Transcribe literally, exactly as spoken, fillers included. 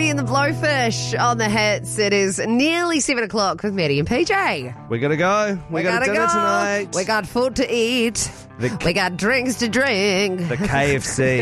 Mooney and the Blowfish on the hits. It is nearly seven o'clock with Maddie and P J. We gotta go. We, We got gotta dinner go. tonight. We got food to eat. The- we got drinks to drink. The K F C.